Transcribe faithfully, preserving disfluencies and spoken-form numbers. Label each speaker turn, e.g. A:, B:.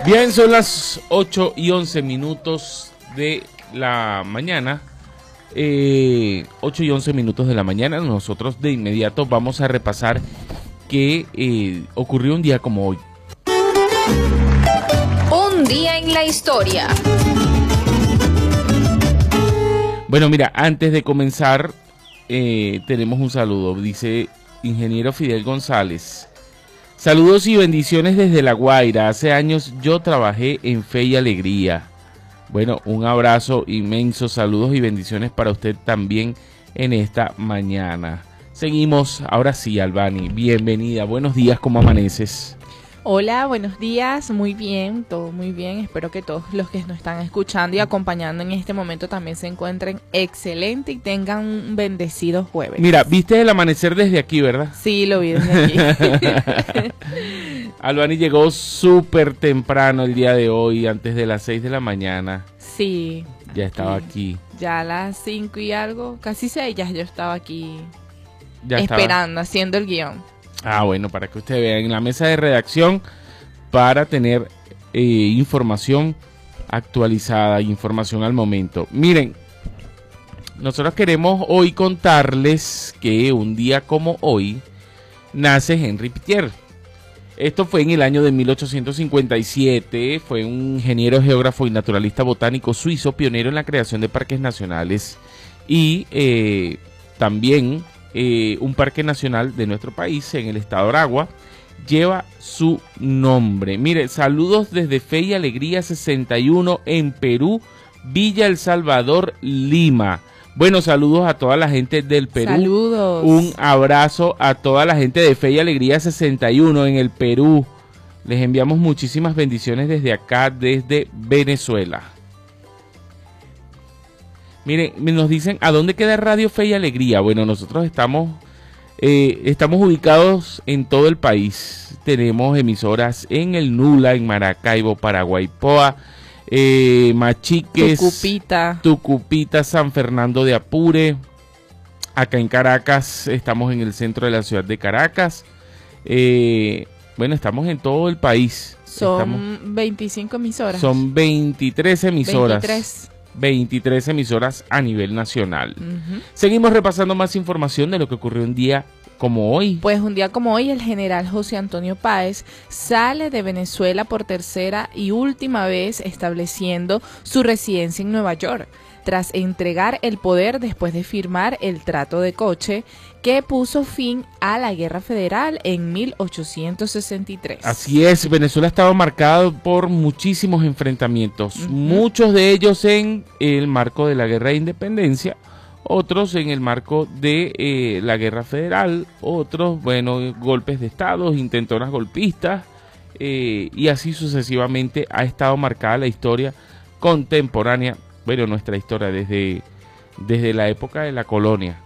A: Bien, son las ocho y once minutos de la mañana. Eh, ocho y once minutos de la mañana. Nosotros de inmediato vamos a repasar qué eh, ocurrió un día como hoy.
B: Un día en la historia.
A: Bueno, mira, antes de comenzar, eh, tenemos un saludo. Dice ingeniero Fidel González. Saludos y bendiciones desde La Guaira. Hace años yo trabajé en Fe y Alegría. Bueno, un abrazo inmenso, saludos y bendiciones para usted también en esta mañana. Seguimos, ahora sí, Albani, bienvenida. Buenos días, ¿cómo amaneces?
C: Hola, buenos días, muy bien, todo muy bien. Espero que todos los que nos están escuchando y acompañando en este momento también se encuentren excelente y tengan un bendecido jueves.
A: Mira, viste el amanecer desde aquí, ¿verdad?
C: Sí, lo vi desde aquí.
A: Albani llegó súper temprano el día de hoy, antes de las seis de la mañana.
C: Sí.
A: Ya estaba
C: sí.
A: aquí.
C: Ya a las cinco y algo, casi seis, ya yo estaba aquí
A: Ya
C: esperando,
A: estaba.
C: haciendo el guión.
A: Ah, bueno, para que usted vea en la mesa de redacción para tener eh, información actualizada, información al momento. Miren, nosotros queremos hoy contarles que un día como hoy nace Henri Pittier. Esto fue en el año de mil ochocientos cincuenta y siete, fue un ingeniero, geógrafo y naturalista botánico suizo, pionero en la creación de parques nacionales y eh, también eh, un parque nacional de nuestro país en el estado Aragua lleva su nombre. Mire, saludos desde Fe y Alegría sesenta y uno en Perú, Villa El Salvador, Lima. Bueno, saludos a toda la gente del Perú.
C: Saludos.
A: Un abrazo a toda la gente de Fe y Alegría sesenta y uno en el Perú. Les enviamos muchísimas bendiciones desde acá, desde Venezuela. Miren, nos dicen, ¿a dónde queda Radio Fe y Alegría? Bueno, nosotros estamos, eh, estamos ubicados en todo el país. Tenemos emisoras en el Nula, en Maracaibo, Paraguaypoa, Eh, Machiques,
C: Tucupita.
A: Tucupita, San Fernando de Apure. Acá en Caracas, estamos en el centro de la ciudad de Caracas. Eh, bueno, estamos en todo el país.
C: Son
A: Estamos,
C: veinticinco emisoras.
A: son veintitrés emisoras.
C: veintitrés.
A: veintitrés emisoras a nivel nacional.
C: Uh-huh.
A: Seguimos repasando más información de lo que ocurrió un día como hoy.
C: Pues un día como hoy, el general José Antonio Páez sale de Venezuela por tercera y última vez, estableciendo su residencia en Nueva York, tras entregar el poder después de firmar el Trato de Coche, que puso fin a la Guerra Federal en mil ochocientos sesenta y tres.
A: Así es, Venezuela estaba marcado por muchísimos enfrentamientos, uh-huh. muchos de ellos en el marco de la Guerra de Independencia, otros en el marco de eh, la Guerra Federal, otros, bueno, golpes de Estado, intentonas golpistas, eh, y así sucesivamente ha estado marcada la historia contemporánea, bueno, nuestra historia desde, desde la época de la colonia,